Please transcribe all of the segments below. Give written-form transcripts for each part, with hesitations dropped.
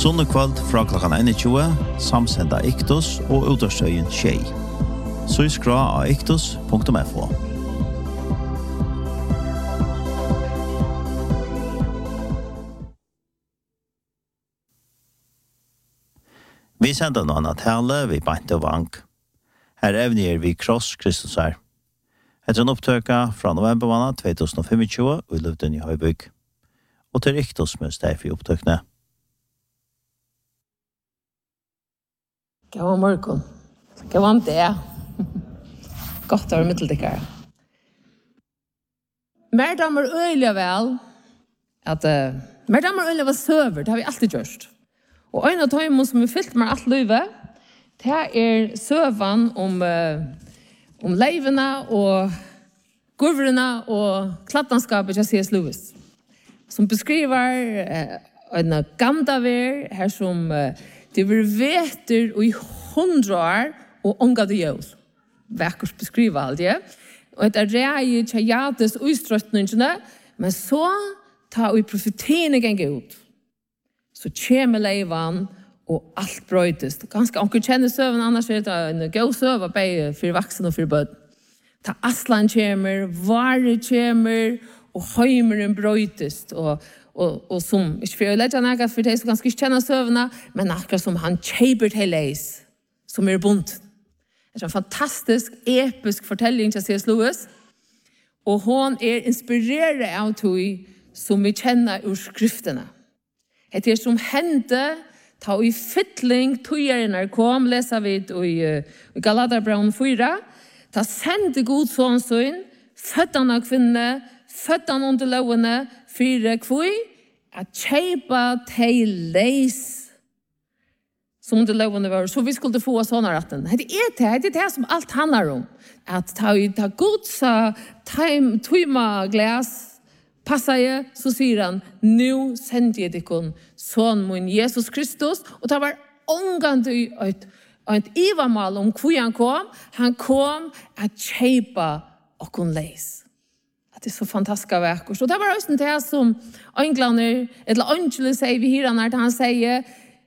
Sunnekvöld fra klokkan 21, samsenda Iktus og utårstøyen Tjei. Så skra av iktus.fo. Vi sender noen av tale vi bant og vank. Her evner vi kross Kristus her. Etter en opptøka fra novembermåned 2025 i Løvden i Høybygg. Og til Iktus med steg for opptøkene. God morgon. God morgon det. Godt å være middeldikkere. Mer damer øyelig vel at mer damer øyelig vel søver, det har vi alltid gjort. Og en av tøymene som har fyllt meg alt livet, det søvan om leivene og gurvrene og klattanskapet til C.S. Lewis, som beskriver en gandaver her som det var veter og i 100 år og unga det gjør. Vekkert beskriver alt det. Og det reier tjejades utstrøttningene, men så tar vi profetene genge ut. Så kommer leivan og alt brøytes. Ganske onker kjenner søven, annars det en god søv bare for vaksen og for bød. Ta aslan kommer, vare kommer, og høymeren brøytes. Og som, ikke for å legge nægget for de som ganske ikke kjenner søvnene, men akkurat som han kjeiber til leis, som bunt. Det en fantastisk, episk fortelling til C.S. Lewis, og hon inspireret av tog som vi kjenner ur skriftene. Det som hendte, ta i fytling, togerne kom, leser vi i Galaterbrevn 4, ta sendte god sånnsyn, føttene av kvinne, føttene under lovene, 4 kvøy, at kjeipa til leis, som under lovene var, så vi skulle få sånne retten. Det det som alt handler om, at ta godsa, tøyma glas, passar jag så säger han nu sände jag dig son min Jesus Kristus och det var ångande ett ivamal om hur han kom att köpa och kon läs. Att det så fantastiska verk och det var också det som englarna eller Angelus säger vi här när han säger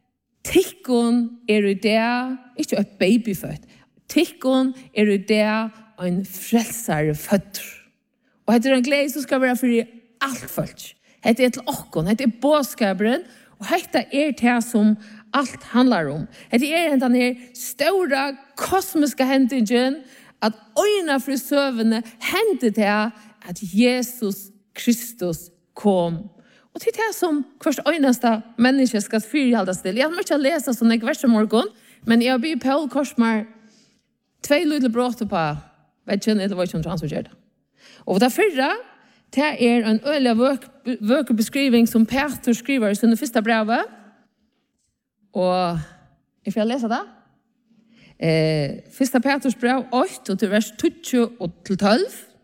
tikkon det inte ett babyfött. Tikkon det en frälsare född. Och det en glädje som ska vara för allt folk. Det till okkon, det båskaperen, og dette det som allt handlar om. Det den här stora kosmiska händingen att öjna för sövene hände det att Jesus Kristus kom. Och det som kvart öjnasta människa ska fyrhållas till. Jag måste läsa såna vers morgon, men jag blir Paul Korsmar 2 lilla brott på vetten eller vad som transfererar. Och det förra det en øyelig vøkebeskriving som Peter skriver i sin første brevet. Og jeg får lese det. Første Peters brev 8 til vers 20 og til 12.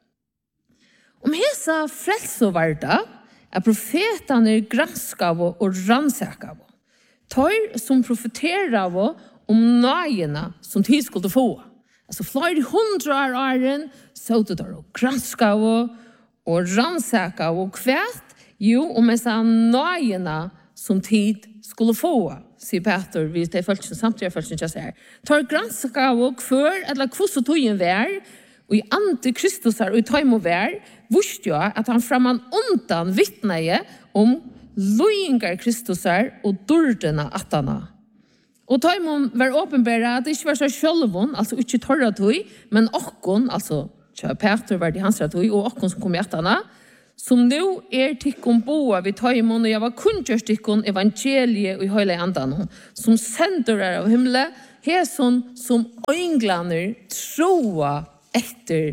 Om hesa frelsovarda profetene granskav og rannsakav. Tøy som profeterar om nøyene som de skulle få. Altså flere 100 år så det og granskav og rannsaka og kvært, jo, om jeg sa nøyene som tid skulle få, sier Peter, vi til følelsen, samtidig følelsen ikke ser. Tar grannsaka og kvør, eller kvose togjen vær, og i antikristus og i tøymo vær, visste jo at han framan undan vittneie om løyingar kristusar og dordene attana. Og tøymon var åpenbæra at det ikke var så sjølvun, altså ikke torra tøy, men okkon, altså Peter var det hans tøy, og okkon som kom i attana, som nu tikkon boa vid tøymon, og jeg var kunngjørst tikkon evangeliet og i høyla andan, som sender av himle, heson som ønglaner troa etter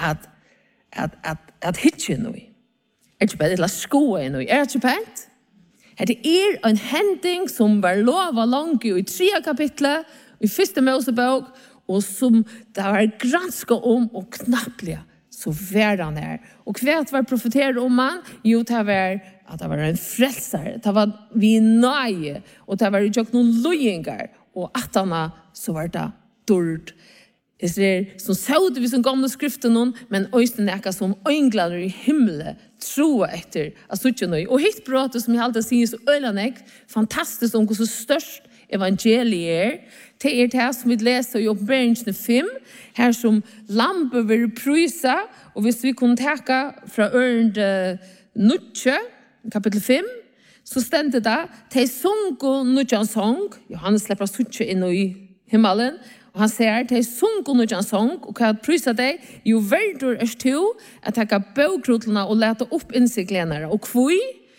at hitje noe. Ikke bare et la skoa noe. Det ikke pent? Det en hending som var lova langt i 3 kapitlet, i 1. Mosebok, og som det var granska om og knappliga, så var han her. Og hva var profeteret om han? Jo, det var at det var en frelsare, det var vi nøye, og det var ikke noen løyingar, og at han så var det dård. Det som så det vi som gamle skriften, men også nekka som ønglader i himmelen tro efter att sucha nu. Och hit pratet som jag alltid säger så ölanek fantastiskt om hur så störst evangelier. Det det som vi läser i Uppenbarelsen 5 här som lampe vill prysa och hvis vi kunde täcka från örnd Nutsche kapitel 5 så stände det te sungo Nutjan sång. Johannes släpper sucha in i himmelen. Og han sier, de sunker noe en sång, og hva prysa deg, jo verdur er to, at jeg kan bøkrotlene og lete opp innsiklenere. Og kvui,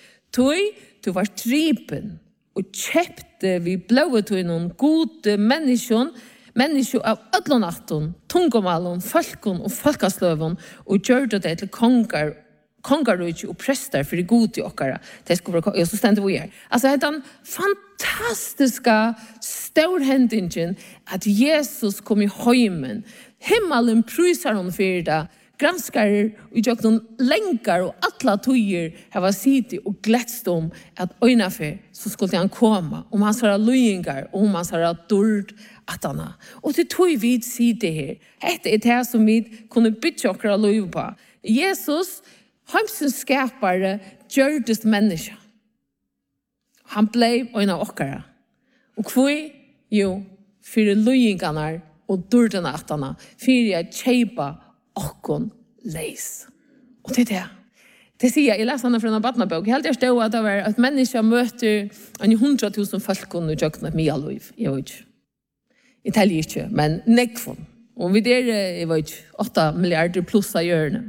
du var tripen, og kjepte vi blåe til noen gode mennesker av ødlånatten, tungomalen, folken og folkasløven, og gjør det til kongarujki og prester for de gode til okkara. Det skulle være, og så stender vi her. Altså, det er den fantastiska storhendingen at Jesus kom i heimen. Himmelen prysar hon for det. Granskare og gjør noen lenkar og atla tøyer har sitt og gletst om at øynafer så skulle han komme. Om hans har løyingar og om hans har dård atana. Og til tøy vi sier det her. Dette det som vi kunne bytte okkara løy på. Jesus Heimsens skapare gjørdes menneske. Han blev en av okkara. Og kvoi? Jo, fyrir løyingarna og dårdene atana. Fyrir jeg kjeipa okkon leis. Og det det. Det sier jeg leser han fra en badnabok. Helt jeg stod at det var at mennesker møter en 100.000 folk og gjør et mye liv. Jeg vet ikke. Jeg teller ikke, men nekvån. Og vi jeg vet ikke, 8 milliarder pluss av hjørne.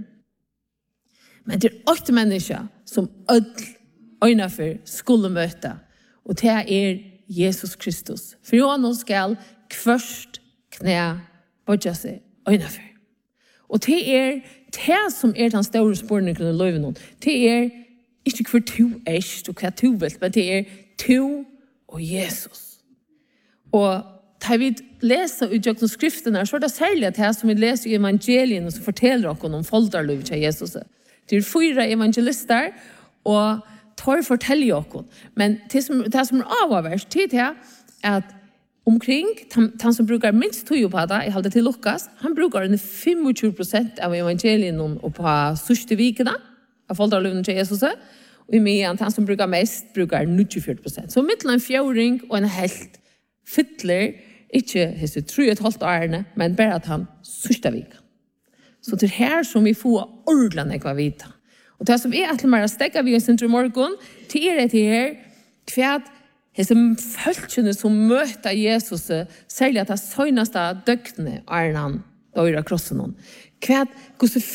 Men det 8 mennesker som øynefor skulle møte. Og det Jesus Kristus. For han skal først knæ bodja seg øynefor. Og det som den store spørningen i løven. Det ikke hver to og hva to vil, men det to og Jesus. Og da vi leser i Jøkken skriftene, så det særlig at det som vi leser i evangelien, som forteller oss om folderløv til Jesus. Det 4 evangelister, og tar forteller oss. Men det som avhverst, det at omkring, han som brukar minst tog på det, jeg holder til Lukas, han brukar 25% av evangelien og på sørste vikene, av folderløven til Jesus. Og i medan, han som brukar mest, brukar 94%. Så mitt en fjøring og en helt fytler, ikke hese 3,5 årene, men bare at han sørste vikene. Så det her som vi får ordene hva vita. Og det som egentlig mer stegger vi i Sintre Morgon, det her, hva hese følgene som møter Jesus, særlig at det søgneste døgnet er han døyre krossen hon. Hva hvordan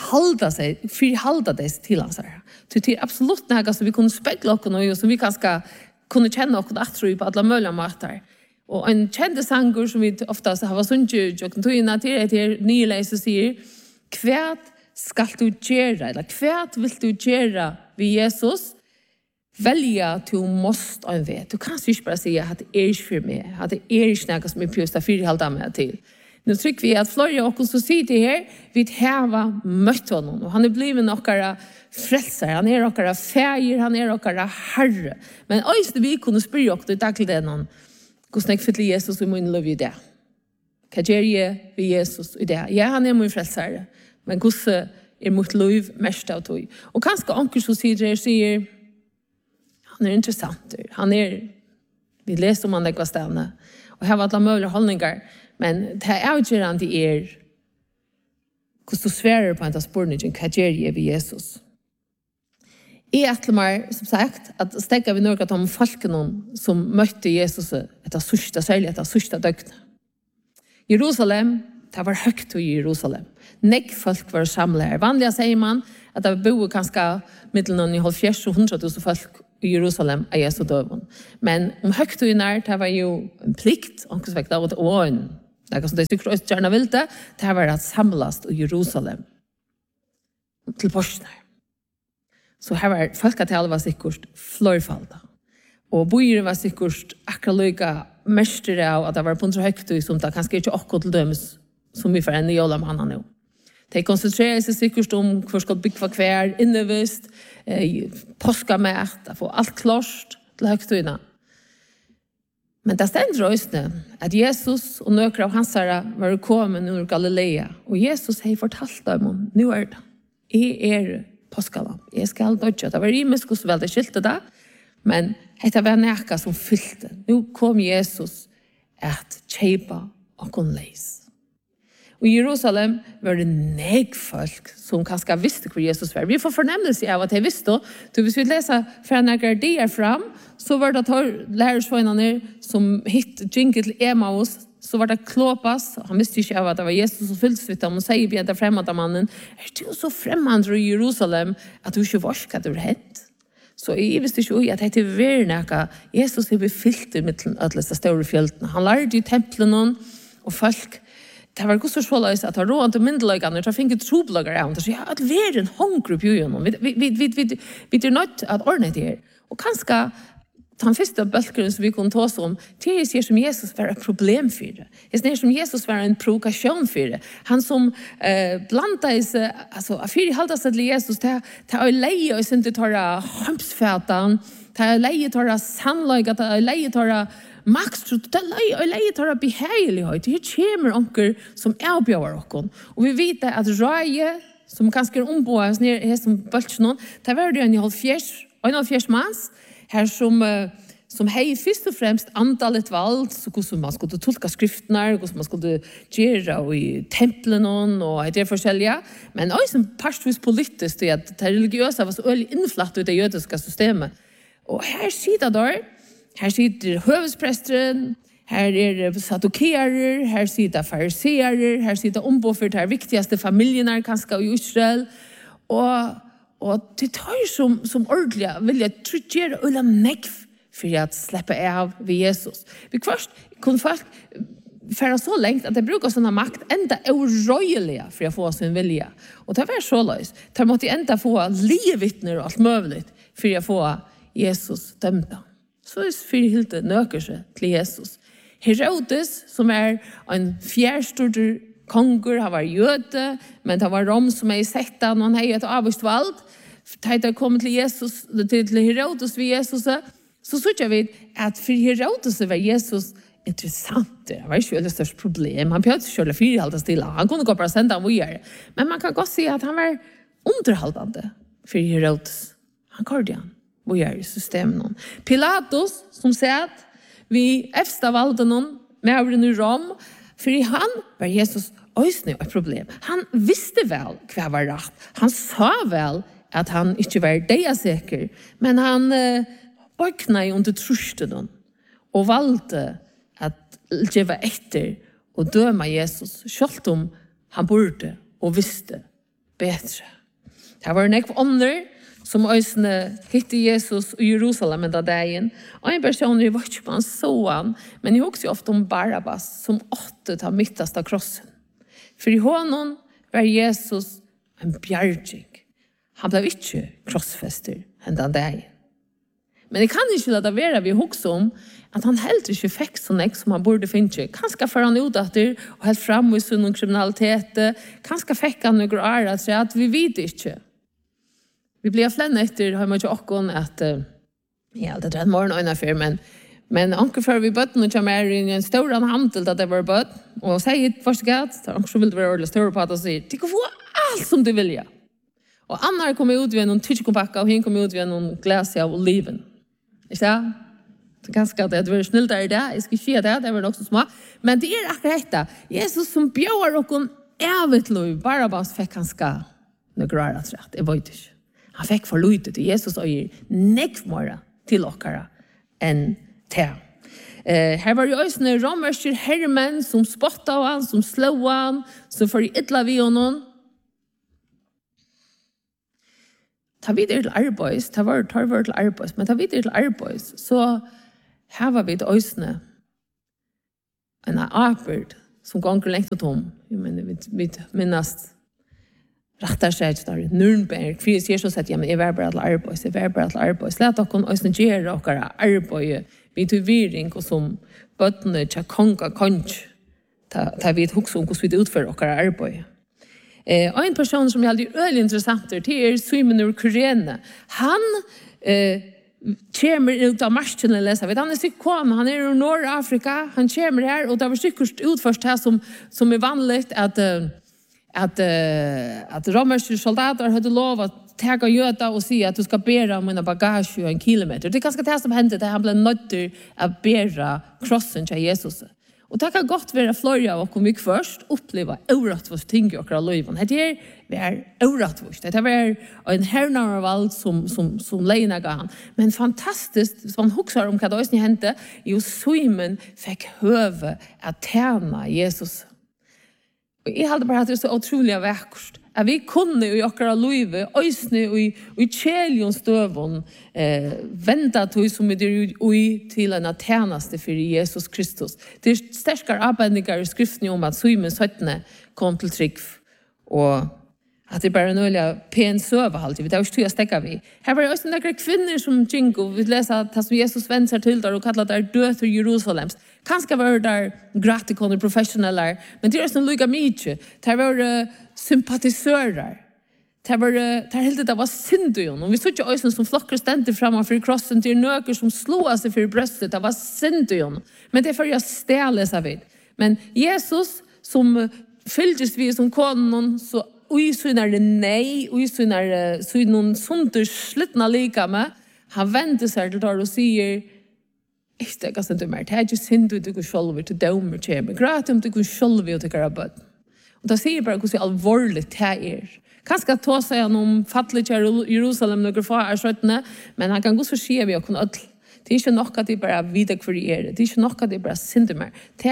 fyrhalda det til hans her. Det absolutt noe som vi kunne spegle oss og som vi kanskje kunne kjenne oss atro på alle mulige måter. Og en kjente sanger som vi ofte har sunnet og tøyene til nyleis og sier, hva skal du gjøre, eller hva vil du gjøre ved Jesus? Velja til måst en vet. Du kan ikke bare si at det ikke for meg, at det ikke noe som jeg pjøster fyrhalda meg til. Nå trykker vi at flere av oss som sier det her, vi har møtt honom, og han blivet nokkara frelser, han nokkara feir, han nokkara herre. Men også vi kunne spørre oss i dag til det noen, hvordan jeg fyller Jesus i min liv i det? Hva gjør jeg ved Jesus i det? Ja, han min frelser, men hvordan mitt liv mest av tog? Og kanskje anker som sier, han interessant, vi leser om han ikke var stedende, og her var alle mulige holdninger, men det avgjørende hvordan du sverer på en av spørningen, hva gjør jeg ved Jesus? Jeg etter meg, som sagt, at stekker vi noe om folkene som møtte Jesus etter sørste, særlig etter sørste døgnet. Jerusalem, det var høyt i Jerusalem. Nekk folk var samlet her. Vanlig sier man at det bor kanskje middelen i 70-100.000 folk i Jerusalem av Jesu døven. Men om høyt i nær, det var jo en plikt, og det var en det er som de stykker også gjerne vil det var at samles i Jerusalem til Porsner. Så her var folketallet var sikkert florfaldet. Og bøyere var sikkert akkurat lykke mestere av at det var på en så høyt som det kanskje ikke akkurat til dømes som vi får enn i jolla med han nå. De konsentrerer seg sikkert om hvor skal bygge hver innevist, påskamært, få alt klart til høytøyene. Men det stender også at Jesus og nøkker av hans herre var kommet under Galilea. Og Jesus har fortalt dem om, nå det. Jeg påskalamp. Jeg skal dodja. Det var rymisk og så veldig skilte det. Men dette var nekka som fylte. Nå kom Jesus at kjeipa og kun leis. Og i Jerusalem var det folk som kanskje visste hvor Jesus var. Vi får fornemmelse av at jeg visste. Så hvis vi leser fra når de fram, så var det lærersvøynene som hitt jinket til Emmaus, så var det Klopas. Han visste ikke av at det var Jesus som fylltes vidt ham og sier vi etter fremmede mannen, du så fremmede i Jerusalem at du ikke var hva det var hent? Så jeg visste ikke at det var noe. Jesus er befyllt i midten av disse store fjøltene. Han lærte i templene og folk. Det var ikke så svåløs at det var råd til myndeløgene, det fikk trobelager av det. Så jeg hadde vært en håndgrupp i gjennom. Vi er nødt til å ordne det her. Og kanskje den første bølgeren som vi kunne ta oss om, det er som Jesus var et problem for det. Det er som Jesus var en provokasjon for det. Han som blandet seg, altså, for halda seg til Jesus, det er leie og ikke tar hamsfæten, det er leie tar sannløg, det er leie tar makstrut, det er leie tar behaglighet. Det kommer onker som avbjør oss. Og vi vet at røye, som kanskje er ombås ned her som bølgeren, det var det en halvfjers mans, her som hei først og fremst antallet valgt, så hvordan man skulle tolka skriftene, hvordan man skulle gjøre i templene og det forskjellige, men også parstvis politisk, at det religiøse var så øyelig innflatt ut det jødiske systemet. Og her sitter høvespresteren, her sadukerer, her sitter fariserer, her sitter ombå for de viktigste familiene kanskje i Israel, og det tar som ordentlig vilja tryggjere øyla nekv for å slippe av ved Jesus. Vi først kunne folk fære så lengt at de bruker sånne makt enda urøyelige for å få sin vilja. Og det var så løs. De måtte enda få livevittner og alt mulig for å få Jesus dømt. Så er fyrhilte nøker seg til Jesus. Herodes, som er en fjærstorter konger, han var jøde, men det var Rom som er i sekta, og han har et avvist valg. Da jeg kom til Jesus, til Herodes ved Jesus, så synes jeg at for Herodes var Jesus interessant. Det var ikke det største problem. Han behøvde ikke å fyrhalte stille. Han kunne gå bare sende ham videre. Men man kan godt si at han var underholdende for Herodes. Han kørte han videre i systemet. Pilatus, som sier at vi efter valgte noen med i Rom, for han var Jesus også et problem. Han visste vel hva var rett. Han sa vel at han ikke var sikker, men han bøknet under trusten og valgte at gjøre etter og døme Jesus, selv om han burde og visste bedre. Det var nekv ånder som øysene hitte Jesus i Jerusalem enda dagen. Og en person var ikke på han så han, men jeg husker ofte om Barabbas som åtte ta mittast av krossen. For i hånden var Jesus en bjerging. Han ble ikke krossfester enda dagen. Men jeg kan ikke la det være vi husker om at han heller ikke fikk sånn som han burde finne. Kanskje får han ut etter og helt frem i sånn kriminalitet. Kanskje fikk han noen ære at vi vet ikke. Vi blir flenne etter, har man ikke åkken at, ja, det er en morgen og en affær, men anker før vi bøtten og kommer i en stor handel at det var bøtt, og sier første gatt, så anker så vil det være ordentlig større på at han sier, du kan få alt som du vil, ja. Og Anna kommer ut ved noen tyskompakka, og hun kommer ut ved noen glas av oliven. Ikke det? Det er ganske at det var snilt der i det, jeg skal ikke si det var nok så små, men det er akkurat dette. Jesus som bjør dere evet lov, Barabbas fikk ganske noe rart rett, jeg vet ikke. Han fikk forløytet til Jesus og gir nekvmåre til dere enn til. Her var jo også en romerske herremenn som spottet av han, som slå han, som får ytla vi honom. Ta videre til arbeids, ta videre til arbeids, men ta videre til arbeids, så her var vi til øsene en arbeid som ganger lengt og tom. Jeg mener, vi minnast rettar seg der i Nürnberg, for jeg sier så sett, ja, men jeg var bare til arbeids, Let dere øsene gjøre dere arbeid, vi til viring, og som bøttene til konga kanskje, ta vidt hokse om hvordan vi utfører dere arbeid. En person som er veldig øyelig interessant, det er Simon ur Kyrene. Han kommer ut av marsjen, han er sikkert kommet, han er i Nord-Afrika, han kommer her, og det var sikkert utførst her som er vanligt at romerske soldater hadde lov at ta göta och säga att du ska bära mina bagage 1 kilometer. Det är ganska det som hände där han blev nöjd att bära krossen till Jesus. Och det kan gott vara flera av oss mycket först uppleva orättvist ting i våra liv. Det är orättvist. Det är en herrnarvald som leina han. Men fantastiskt, som man huxar om vad det hände, jo Simon fick höve att tjäna Jesus. Och jag hade bara att det är så otroligt vackert. Att vi kunde i våra liv, ösne och i käljon stövon, vänta till som är till en tjänaste för Jesus Kristus. Det är starka avbändningar i skriften om att Simon söttne kom till trygg och att det bara en öliga pen söva alltid. Det är också jag stäcka vi. Här var det också några kvinnor som jingo. Vi läser att som Jesus vänder sig till där och kallar där död för Jerusalems. Kanske var där gratikon och professioneller. Men det är som lika mycket. Det var sympatisörer. Det helt det var syndion. Och vi såg ju också som flockar ständigt framför krossen till nöker som slår sig för bröstet. Det var syndion. Men det får jag ställa sig vid. Men Jesus som fylldes vi som konon så och så när det nej och så när så någon sunter slutna lika med han vänder sig till där och säger jag kan inte mer det är ju synd du går själv till dömer till mig grat om du går själv och tycker about och då säger bara hur allvarligt det är kanske ta sig om fattligt Jerusalem några far sådana men han kan gå så ske vi och kunna det är inte nog att det bara vidare för er det är inte nog att det bara synd mer det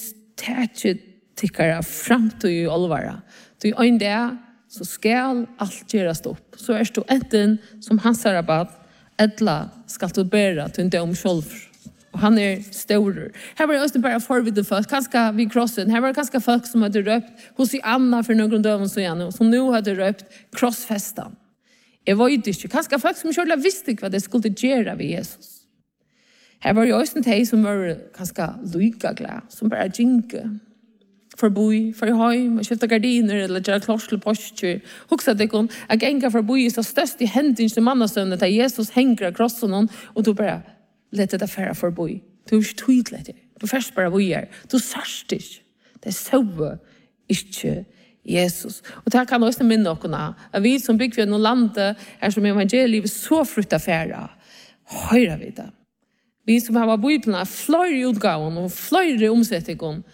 är tycker fram till allvara. Du en dag så skall allt göras upp. Så är du enten som han säger about ettla ska du bära till inte om själv. Och han är stor. Här var det också bara förvidde folk. Kanske vid krossen. Här var det kanske folk som hade röpt hos i Anna för någon döven så igen. Som nu hade röpt krossfästan. Jag var ju inte. Kanske folk som själva visste vad det skulle göra vid Jesus. Här var det också en tej som var ganska lika glad. Som bara jinka. Förbui, för hem, och skifta gardiner eller göra klorsle posture. Huxa det kom, att gänga förbui så störst i händen som mannasönnen där Jesus hänger krossen och du bara lät det färra förbui. Du är tydligt det. Du först bara vujer. Du särst inte. Det är så inte Jesus. Och det här kan också minna oss att vi som bygger för något land är som evangeliet så frukt affära. Höra vi det. Vi som har biblarna flera utgåvan och flera omsättningar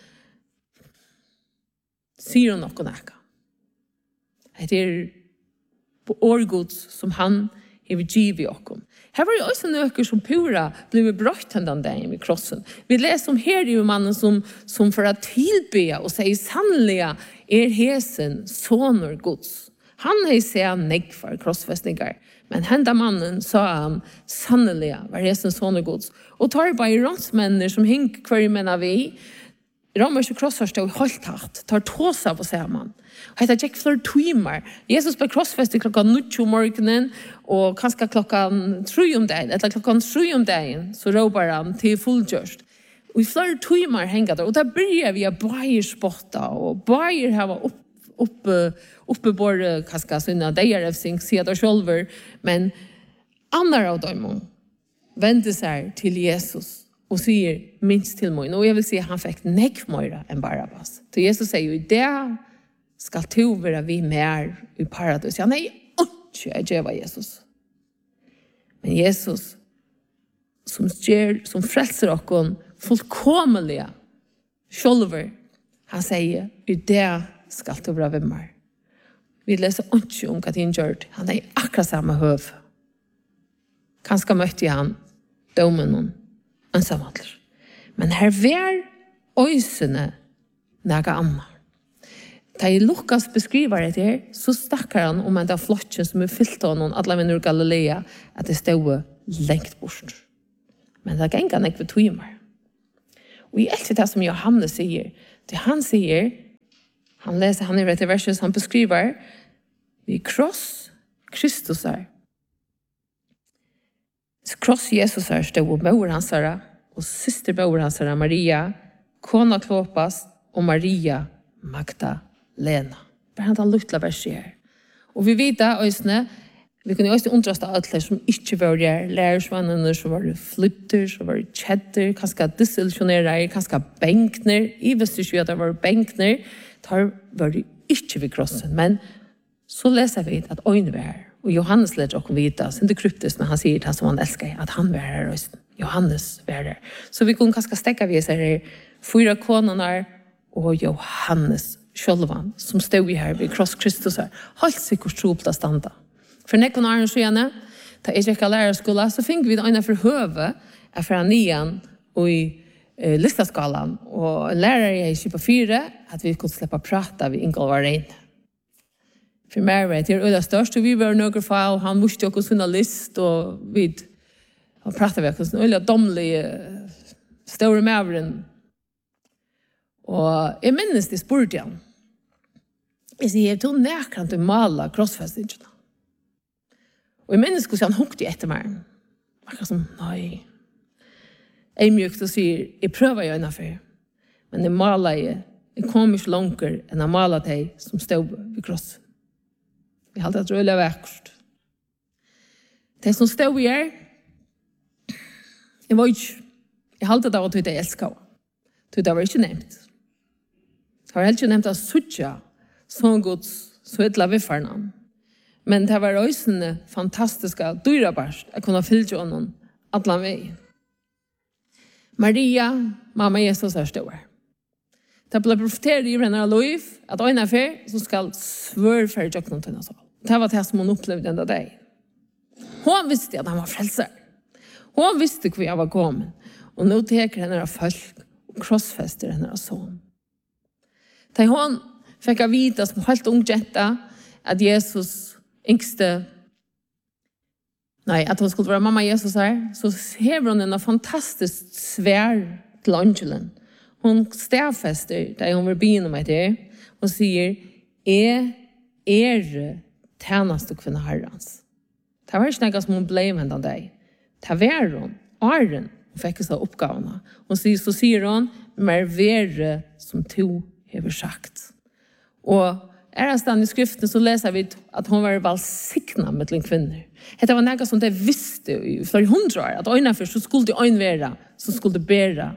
sier hon noe nækka. Det er på årgods som han har givet okkom. Her var det også nøkker som pura ble brøtt den dagen i krossen. Vi leser om her i mannen som for å tilbe og sier sannelig hesen sonor gods. Han har sett negg for krossfestninger. Men henda mannen sa han sannelig var hesen sonor gods. Og tar bare rådsmennene som hink hver menn av vi romerske krossar stod helt tatt, tar tåsa på samman. Och det gick för timmar. Jesus blev krossfäst klockan 9 morgonen och kanske klockan 3 om dagen, eller klockan 3 om dagen, så ropar han till fullgjörst. Och i flera timmar hänger det. Och där börjar vi att börja spotta och börja ha uppe både kanske sina dejar av sin sida själver. Men andra av dem vände sig till Jesus. Och säger minst till mig. Och jag vill säga han fick nekmöra än Barabbas. Så Jesus säger ju det ska du vara vi mer i paradis. Ja, nej, inte jag var Jesus. Men Jesus som frälser oss fullkomliga själver. Han säger ju det ska du vara vi mer. Vi läser inte om vad han gjort. Han är akkurat samma höv. Kanske mötte han domen ensamhandler. Men her var øysene naga amma. Da Lukas beskriver det her, så snakker han om en av flottjen som fyllt av noen alle venner Galilea, at det stod lengt bort. Men det ganger han ikke ved timer. Og i alt det som Johannes sier, det han sier, han leser han i rette verset, han beskriver, vi kross Kristus er. Kross Jesus er stod mor hans og syster mor hans Maria, kona Klopas og Maria Magdalena. Bare han tar luttla verset her. Og vi vet da, vi kunne også undrast av alle som ikke var der, lærersvannene som var flytter, som var kjedder, kanskje disillusjonerer, kanskje benkner. I visste ikke at det var benkner, tar var det ikke ved krossen. Men så leser vi at øynene var her. Och Johannes lät också vita, så inte kryptiskt, men han säger det som han älskar, att han var här rösten. Johannes var där. Så vi kunde ganska stäcka vid sig här 4 konorna och Johannes självan som stod här vid kross Kristus här. Helt sikkert tro på att standa. För när kon Arne skjene, da jeg ikke lærerskola, så fikk vi det ene for høve fra nian og i listaskalan. Og lærere jeg ikke på 4, at vi kunne slippe prata ved Ingolvar Rein. For meg var det øyla størst, og vi var noen fra, og han måtte jo sånne list, og vi pratet ved hvordan øyla domlige store mævren. Og jeg minnes det spurte han. Jeg sier, jeg tog nærkant til mala krossfestingene. Og jeg minnes hvordan han hukte etter meg. Akkurat som, nei. Jeg mjukt og sier, jeg prøver jo innenfor, men jeg maler jeg kom ikke langer enn jeg maler deg som stod ved krossen. Jeg hadde et røylig vekkert. De som stod her, jeg var ikke, jeg hadde det var til det jeg elsket. Det var ikke nevnt. Det var helt ikke nevnt av suttja, sånn gods, så et la vifferna. Men det var også fantastiske dyrabarst å kunne fylle honom alle vei. Maria, mamma Jesus er stor. Det ble profetert i henne av liv at øyne fer så skal svør for jøkken til henne. Det var det som hun opplevde enda deg. Hun visste at han var frelser. Hun visste hvor jeg var kommet. Og nå teker henne av folk og krossfester henne av sånn. Da hun fikk av vite som helt ung jenta at Jesus yngste att hon skulle vara mamma Jesus här, så ser hon en fantastiskt svär till angelen. Hon stävfäster där hon var byn med det och säger, tjänaste kvinna herrans. Det var inte något som hon blev med av dig. Det var hon, Arren, hon fick så uppgavna. Så säger hon, mer värre som to har sagt. Och stand i skriften så läser vi att hon var välsignad med en kvinnor. Det var något som de visste i flera 100 år. Att öjnaför så skulle det öjnvära som skulle bära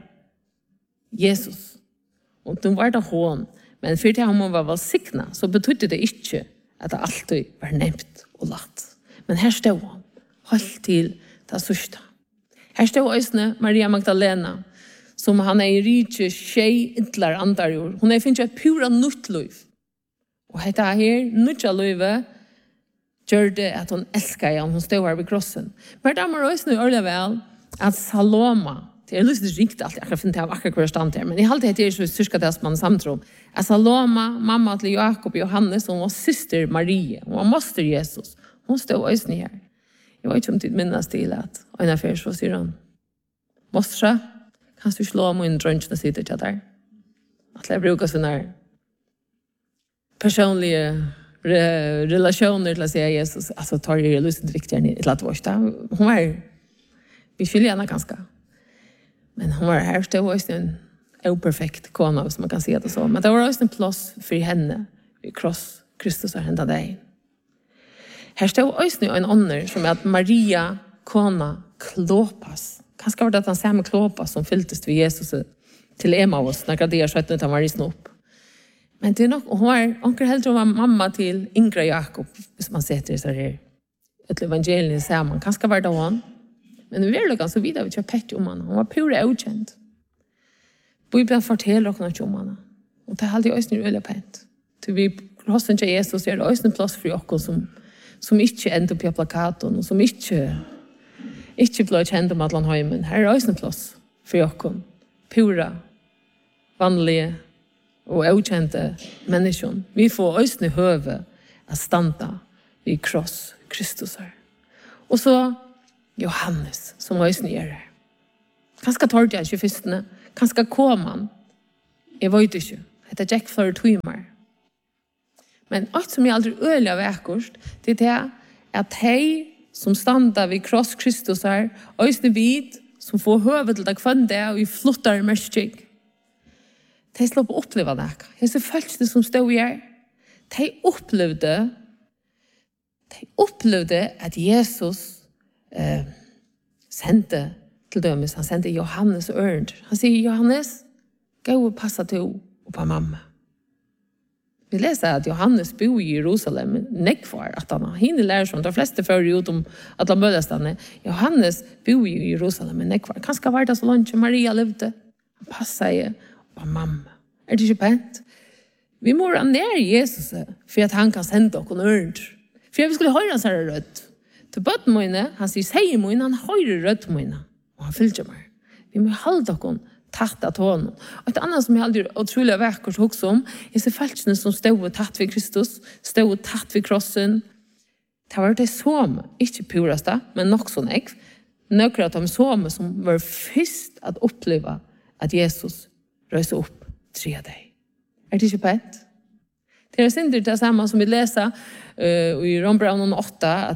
Jesus. Och de var det hon. Men för att hon var välsignad så betydde det inte att det alltid var nämnt och latt. Men här stod hon. Helt till det sista. Här stod också Maria Magdalena som han är i rike tjej ytterligare andarjord. Hon är finns ett pura nytt liv. Og dette her, nødja løyve, gjør det at hun elsker igjen, hun stod her ved krossen. Men det var også noe ærlig vel, at Saloma, det er lyst til riktig alt, jeg kan finne til akkurat hver stand her, men jeg halte det så styrka det som man samtro. At Saloma, mamma til Jakob og Johannes, hun var syster Marie, hun var moster Jesus, hun stod også her. Jeg vet ikke om det minnes til at, og en av fyr så sier hun, Mostra, kan du slå om en drønnsene sitter til der? At jeg bruker sånne her personliga relationer till att säga Jesus. Alltså tar det lustigt riktigt i ett lat vårsta. Hon var, vi skiljer henne ganska. Men hon var här, det var en operfekt kona, som man kan säga det så. Men det var också en plats för henne i kross Kristus har hända dig. Här stod också en annan som är att Maria kona Klopas. Kanske var det att han samma Klopas som fylltes vid Jesus till Emmaus när det så att han var i snopp. Men det är nog, hon var, onkel helt var mamma till Ingra Jakob, hvis man sätter så här ett evangelium samman. Kanske var det hon. Men vi är ganska vidare, vi har pett om henne. Hon var pura okänd. Bibeln fortäller oss något om henne. Och det är alltid också en öliga pett. Till vi krossen till Jesus är det också en plats för oss som inte ändå på plakaten och som inte blir känd om alla hemmen. Här är också en plats för oss. Pura, vanliga och okända människor. Vi får ösne höve att standa vid kross Kristus här. Och så Johannes som ösne är här. Kanske tar det 21. Kanske kommer. Jag vet inte. Det är Jack för timmar. Men allt som jag aldrig öliga väckors, det är att hej som standa vid kross Kristus här, ösne vid som får höve till att kvända och vi flottar märkning. De slapp å oppleve det. Disse følelsene som stod her, de opplevde at Jesus sendte til dømes. Han sendte Johannes og Ørnd. Han sier, Johannes, gå og passa til og på mamma. Vi läser att Johannes bor i Jerusalem, nekvar att han hinner lära sig. De flesta för ut om att han möttes där. Johannes bor i Jerusalem, nekvar. Kanske var det så långt Maria levde. Han passade på mamma. Det inte pent? Vi må ner Jesus för att han kan sända oss örnt. För vi skulle höra så här rött. Till bötmöjne, han säger möjne, han höjer rött möjne. Och han fyllt mig. Vi må hålla oss tatt att honom. Och ett annat som jag aldrig otroligt vackert också om är så fältsna som stod tatt vid Kristus, stod tatt vid krossen. Det var det som, inte purasta, men nog så nek. Några av de som var först att uppleva att Jesus röjde upp 3 dagar. Är det inte pent? Det är inte det samma som vi läser i Rombraun 8 att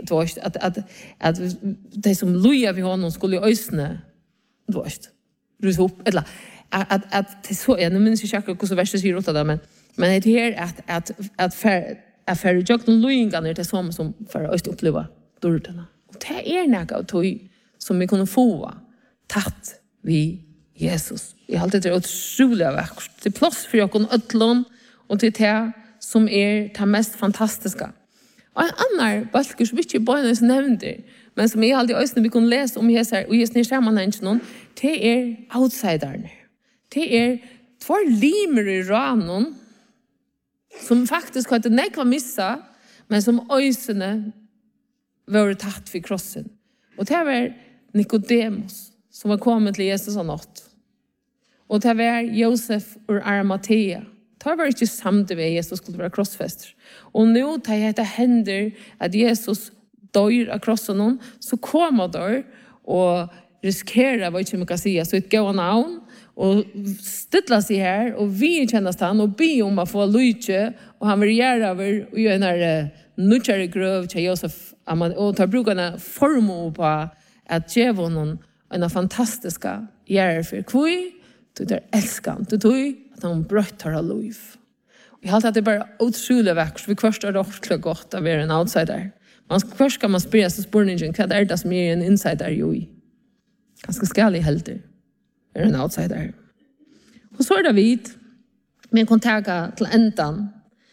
det som loja vid honom skulle i ösne röjde upp. Eller att det så, jag minns inte hur så värst det säger åt det, men det är att färre jökna lojingarna är det som för att uppleva dörrarna. Och det är något av tog som vi kunde få tatt vid Jesus. Jag har alltid det otroligt vackert. Det är plats för jag kan ötlån och till det som är det mest fantastiska. Och en annan balker som inte bara nämnde, men som jag alltid också vi kan läsa om och i sammanhangen, det är outsiderne. Det är 2 limer i ranen som faktiskt har inte nekva missa, men som ösene var tatt vid krossen. Och det var Nikodemus som var kommit till Jesus och något. Och det var Josef ur Arimathea. Det var inte samtidigt med Jesus skulle vara krossfäster. Och nu tar det händer att Jesus dör av krossen, så kommer där och riskerar, vad man kan säga, så ett gåa navn och ställa sig här och vi känner han och be om att få lycka och han vill göra över och göra en nutjare gröv till Josef och tar brukarna form på att ge honom en fantastiska gärder för kvui, det är älskan, det är att han bröttar av liv. Jag har alltid att det är bara otroligt vackert, vi först är det också gott att vara en outsider. Först ska man spela sig spurningen, vad är det som är en insider ju i? Ganska skalig helter, är en outsider. Och så är det vid, men kan ta till ändan.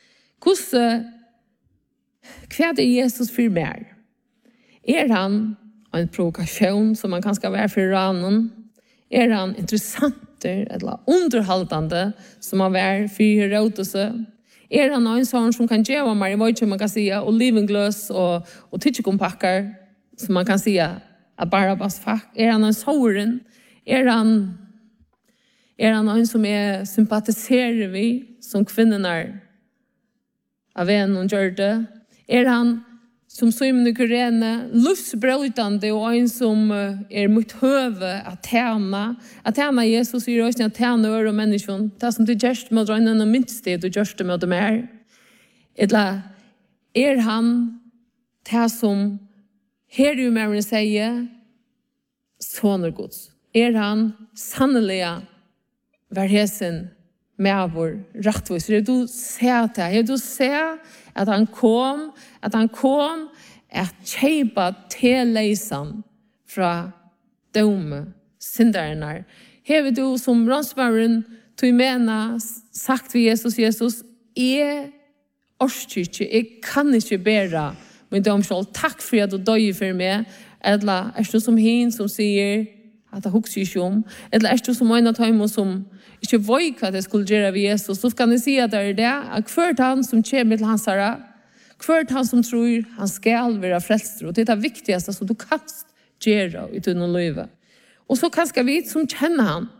Vad är Jesus för mer? Är han en provokation som man kanske vara för ranen? Är han intressant eller underhållande som man var för Herodese? Är han en sån som kan ge mig, jag vet inte man kan säga, olivenglas och tidskompackar som man kan säga att Barabbas fack? Är han en såren? Är han en som är sympatiserar vi som kvinnorna av vän och gör det? Är han som Simon Kurene lustbrötande och en som är mot hövud att tjäna Jesus i rösten, att tjäna öra människan. Det som du görst med dröjnen och minst det du görst med dem är. Eller är han det som här du med att säga soner Guds? Är han sannoliga värhesen med vår rättvis? Är du ser det? Är du ser att han kom att köpa tilläsan från dom syndarna? Har du som ransvaren tog mena sagt vid Jesus, är orskyrke, jag kan inte bära min domskål. Tack för att du döjer för mig. Eller är du som hin som säger att det huxar inte om? Eller är du som en av dem som inte vet vad det skulle göra vid Jesus? Så kan ni säga att det är det. Att kvart han som kommer till hans herre, kvart han som tror han ska vara frälst. Och det är det viktigaste som du kan göra i din liv. Och så kanske vi som känner han.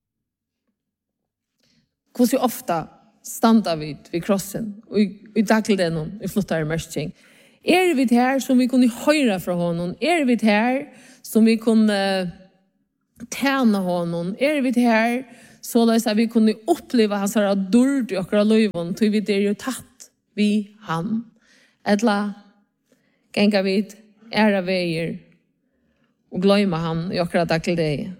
Hur så ofta stannar vi vid krossen och i dagligdagen i flottar mörking. Är vi här som vi kunde höra från honom? Är vi här som vi kunde tjäna honom? Är vi här så att vi kunde uppleva hans dörd i okra liven? Så vi det ju tatt vi han. Eller gänga vid ära väger och glömma han i okra dagligdagen.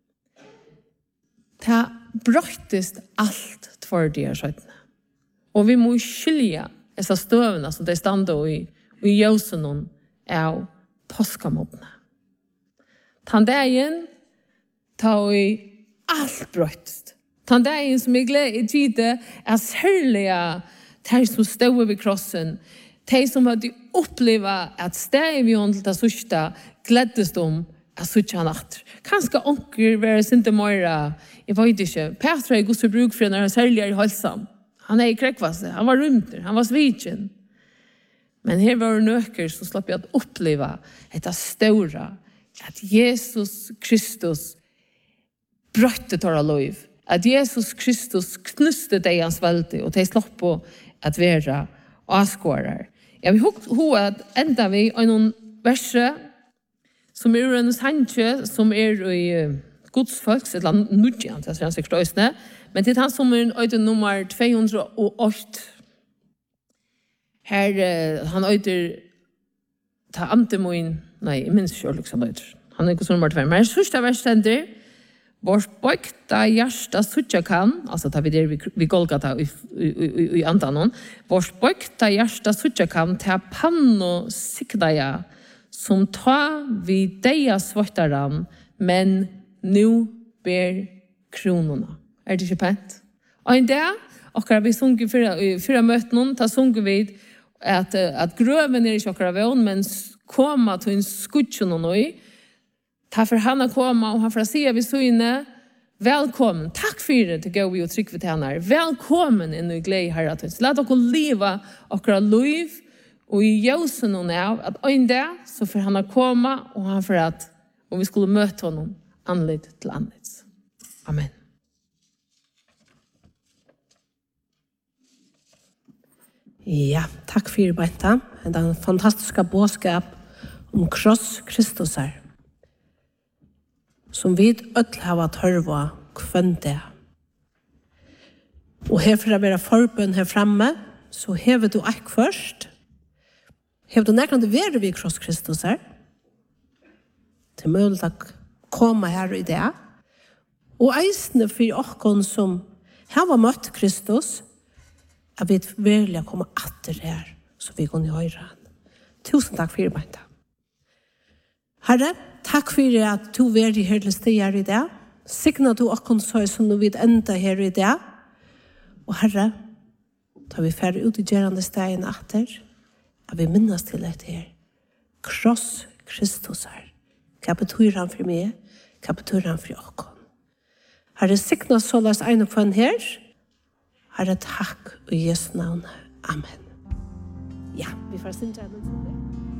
Det bröttest allt för det här. Och vi må skilja dessa stövna som det stannar i ljusen av påskamodna. Den dagen tar vi allt bröttest. Den dagen som jeg gleder gitte er særlig de som stod ved krossen, de som hadde opplevd at stedet vi håndlet av sørste gleddes dem at sørste natt. Kanskje onker være sinte møyre, jeg vet ikke. Petra er god bruk for når han særlig i halsen. Han i krekvasse, han var rymter, han var svitjen. Men her var det nøkker som slapp jeg å oppleve dette store, at Jesus Kristus brøtte tåra liv. At Jesus Kristus knuste deg hans veldig, og de slapp på at være avskårer. Jeg vil huske at enda vi har noen verser som en sanje, som i godsfolks, et eller annet nødgjent, jeg synes ikke støysene, men til han som øyde nummer 208. Her, han øyder ta antemoin, nei, jeg minns ikke liksom øyder. Han ikke som nummer 2. Men sørste vers stender, vårt bøkta hjärsta suttja kan, altså tar vi der vi Golgata i andanon, vårt bøkta hjärsta suttja kan ta panno sikdaja, som ta vi deia svartaran, men nu ber kronorna. Er det ikke pent? Og en dag, akkurat vi sunker fyra møtenen, ta sunker vi at grøven er ikke akkurat vån, men koma til en skutsjon og noe, ta for han å komme, og han får si vi søgne, velkommen, takk for det til gå vi og trykk for henne. Velkommen inn i glede herre. La dere leve akkurat liv, og i jøsen og av, at en dag så får han å komme, og han får at, og vi skulle møte honom anlitt til anlitt. Amen. Ja, takk for det, Benta. Det er en fantastisk bådskap om kross Kristus her, som vi ødel har tørva kvønte. Og her for å være forbønn her fremme, så hever du ekk først. Hever du nærkende være vi kross Kristus her, til mulig å komme her i det. Og eisene for oss som har møtt Kristus, at vi virkelig kommer atter her, så vi kan høre han. Tusen takk for det, Benta. Herre, takk for at du er i hele stedet i det. Signa du oss så som du vil enda her i det. Og Herre, tar vi færre ut i gjerande stedene atter, at vi minnes til dette her. Kross Kristus her. Hva betyr han for meg? Hva betyr han for oss? Herre, signa så las en og kvann her. Herre, takk i Jesu navn. Amen. Ja, vi får synge en